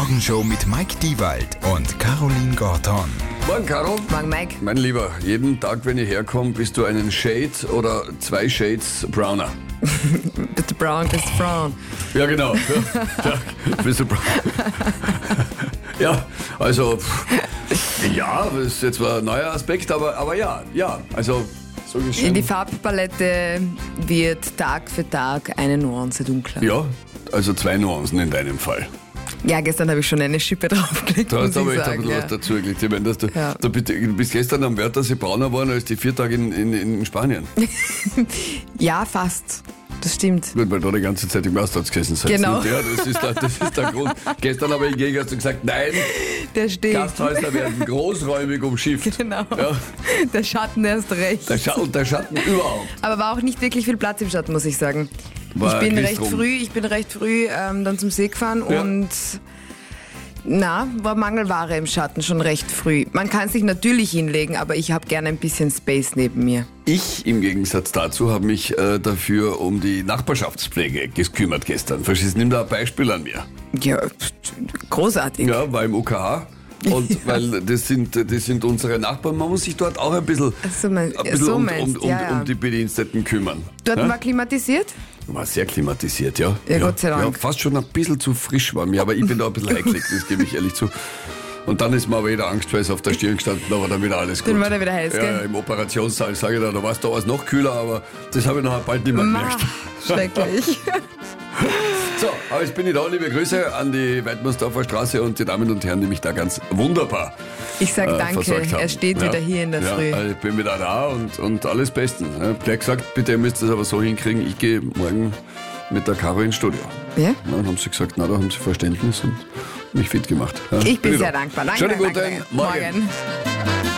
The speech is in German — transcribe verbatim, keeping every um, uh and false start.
Morgenshow mit Mike Diewald und Caroline Gorton. Morgen, Caro. Morgen, Mike. Mein Lieber, jeden Tag, wenn ich herkomme, bist du einen Shade oder zwei Shades browner. Bist du brown, bist du brown. Ja, genau. Ja, ja, bist du brown. Ja, also, pff, ja, das ist jetzt zwar ein neuer Aspekt, aber, aber ja, ja, also, so geschehen. Die Farbpalette wird Tag für Tag eine Nuance dunkler. Ja, also zwei Nuancen in deinem Fall. Ja, gestern habe ich schon eine Schippe draufgelegt, Da muss hast du aber ich echt ein sagen. bisschen Ja. was dazu gelegt. Ich meine, dass du, Ja. du, bist- du bist gestern am Wörthersee brauner geworden als die vier Tage in, in, in Spanien. Ja, fast. Das stimmt. Gut, weil du die ganze Zeit im Gasthaus gesessen seid. Genau. Und ja, das ist der, das ist der Grund. Gestern aber hingegen hast du gesagt, nein, Der steht. Gasthäuser werden großräumig umschifft. Genau. Ja, Der Schatten erst recht. der, Scha und der Schatten überhaupt. Aber war auch nicht wirklich viel Platz im Schatten, muss ich sagen. War ich bin Christ recht rum. früh, ich bin recht früh ähm, dann zum See gefahren Ja. und na, war Mangelware im Schatten schon recht früh. Man kann sich natürlich hinlegen, aber ich habe gerne ein bisschen Space neben mir. Ich im Gegensatz dazu habe mich äh, dafür um die Nachbarschaftspflege gekümmert gestern. Verstehst du? Nimm da ein Beispiel an mir. Ja, großartig. Ja, war im U K H. Und weil das sind, das sind unsere Nachbarn, man muss sich dort auch ein bisschen, Ach so, mein- ein bisschen so um, meinst, um, um, ja, ja. um die Bediensteten kümmern. Dort ja? war klimatisiert? War sehr klimatisiert, ja. Ja, Gott sei Dank. Ja, fast schon ein bisschen zu frisch war mir, aber ich bin da ein bisschen heiklig, das gebe ich ehrlich zu. Und dann ist mir aber wieder Angstschweiß auf der Stirn gestanden, da war dann wieder alles gut. Dann war der wieder heiß, ja, gell? im Operationssaal, sage ich da, da war es da was noch kühler, aber das habe ich nachher bald nicht mehr Ma, gemerkt. schrecklich. So, aber jetzt bin ich da, liebe Grüße an die Weidmannsdorfer Straße und die Damen und Herren, die mich da ganz wunderbar Ich sag äh, danke, versorgt haben. er steht Ja. wieder hier in der ja, Früh. also ich bin wieder da und, und alles Bestens. Ich hab gleich gesagt, bitte, ihr müsst das aber so hinkriegen, ich gehe morgen mit der Caro ins Studio. Ja? Ja, dann haben sie gesagt, na, da haben sie Verständnis und mich fit gemacht. Ja, Ich bin da. sehr dankbar. Danke, Schönen danke, guten danke. Morgen. Morgen.